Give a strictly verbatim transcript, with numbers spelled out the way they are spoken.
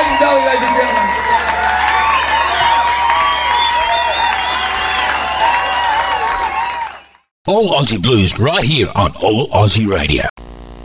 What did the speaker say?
Clayton Dolly, ladies and gentlemen. All Aussie Blues right here on All Aussie Radio.